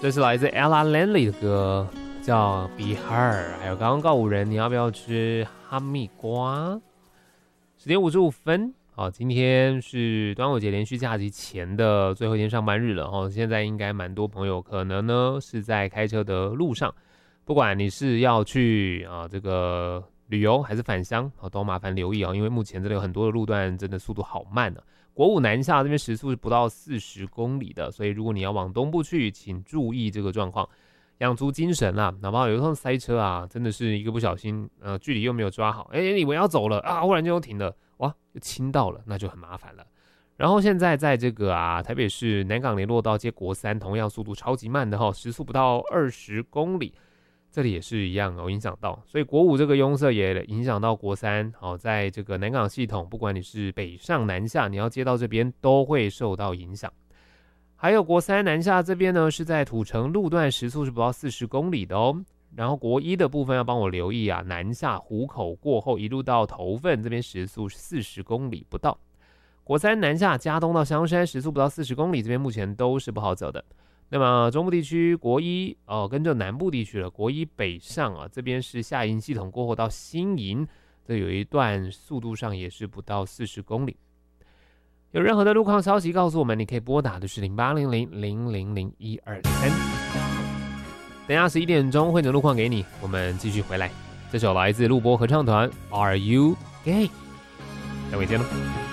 这是来自 Ella Langley 的歌，叫 Be Her。还有刚刚告五人，你要不要吃哈密瓜？10:55。好，今天是端午节连续假期前的最后一天上班日了哦。现在应该蛮多朋友可能呢是在开车的路上，不管你是要去这个旅游还是返乡，都麻烦留意因为目前这里有很多的路段真的速度好慢呢。国五南下这边时速是不到40公里的，所以如果你要往东部去，请注意这个状况，养足精神啦。哪怕有时候塞车啊，真的是一个不小心，距离又没有抓好，你以为要走了啊，忽然间又停了，哇，就亲到了，那就很麻烦了。然后现在在这个台北市南港联络道接国三，同样速度超级慢的时速不到20公里。这里也是一样影响到，所以国五这个拥塞也影响到国三。在这个南港系统，不管你是北上南下，你要接到这边都会受到影响。还有国三南下这边呢，是在土城路段时速是不到40公里的哦。然后国一的部分要帮我留意南下湖口过后一路到头份这边时速40公里不到。国三南下嘉东到香山时速不到40公里，这边目前都是不好走的。那么中部地区国一跟着南部地区了，国一北上这边是下营系统过后到新营，这有一段速度上也是不到40公里。有任何的路况消息告诉我们，你可以拨打的是0800000123。等一下11点钟会有路况给你，我们继续回来。这首来自录播合唱团 Are You Gay？ 下回见喽。